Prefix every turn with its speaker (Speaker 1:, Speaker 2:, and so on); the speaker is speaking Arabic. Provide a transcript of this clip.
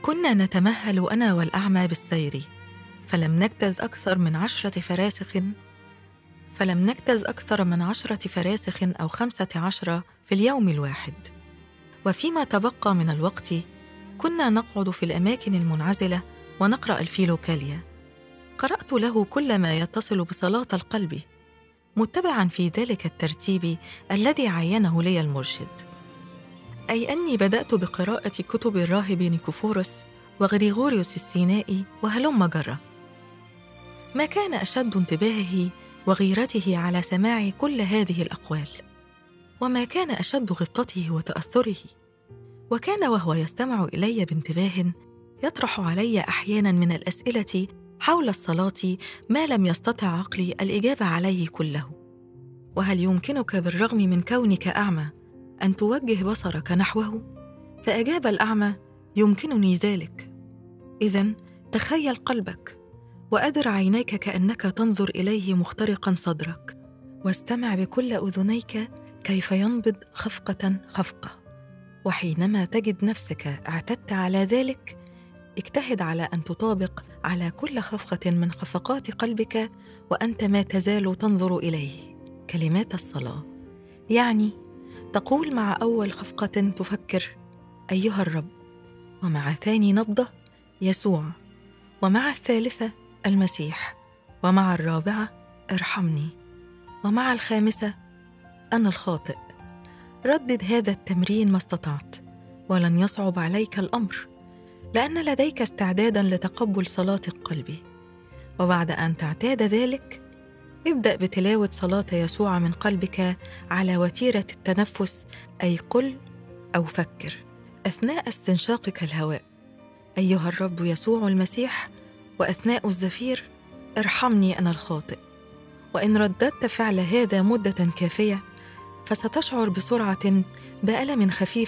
Speaker 1: كنا نتمهل أنا والأعمى بالسير، فلم نجتز أكثر من 10 فراسخ أو 15 في اليوم الواحد. وفيما تبقى من الوقت كنا نقعد في الأماكن المنعزلة ونقرأ الفيلوكاليا. قرأت له كل ما يتصل بصلاة القلب، متبعاً في ذلك الترتيب الذي عينه لي المرشد، أي أني بدأت بقراءة كتب الراهب نيكوفوروس وغريغوريوس السينائي وهلم جرة. ما كان أشد انتباهه وغيرته على سماع كل هذه الأقوال، وما كان أشد غبطته وتأثره، وكان وهو يستمع إلي بانتباه يطرح علي أحياناً من الأسئلة حول الصلاة ما لم يستطع عقلي الإجابة عليه كله. وهل يمكنك بالرغم من كونك أعمى أن توجه بصرك نحوه؟ فأجاب الأعمى: يمكنني ذلك. إذن تخيل قلبك وأدر عينيك كأنك تنظر إليه مخترقاً صدرك، واستمع بكل أذنيك كيف ينبض خفقة خفقة. وحينما تجد نفسك اعتدت على ذلك، اجتهد على أن تطابق على كل خفقة من خفقات قلبك وأنت ما تزال تنظر إليه كلمات الصلاة. يعني تقول مع أول خفقة تفكر: أيها الرب، ومع ثاني نبضة: يسوع، ومع الثالثة: المسيح، ومع الرابعة: ارحمني، ومع الخامسة: أنا الخاطئ. ردد هذا التمرين ما استطعت، ولن يصعب عليك الأمر، لأن لديك استعداداً لتقبل صلاة القلب. وبعد أن تعتاد ذلك، ابدأ بتلاوة صلاة يسوع من قلبك على وتيرة التنفس، أي قل أو فكر أثناء استنشاقك الهواء: أيها الرب يسوع المسيح، وأثناء الزفير: ارحمني أنا الخاطئ. وإن رددت فعل هذا مدة كافية، فستشعر بسرعة بألم خفيف